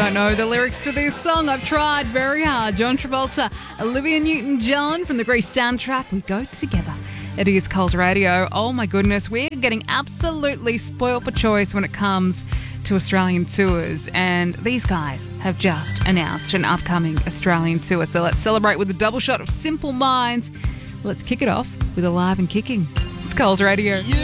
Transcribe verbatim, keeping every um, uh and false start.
don't know the lyrics to this song. I've tried very hard. John Travolta, Olivia Newton-John from the Grease soundtrack. We go together. It is Coles Radio. Oh my goodness, we're getting absolutely spoilt for choice when it comes to Australian tours, and these guys have just announced an upcoming Australian tour. So let's celebrate with a double shot of Simple Minds. Let's kick it off with Alive and Kicking. It's Coles Radio.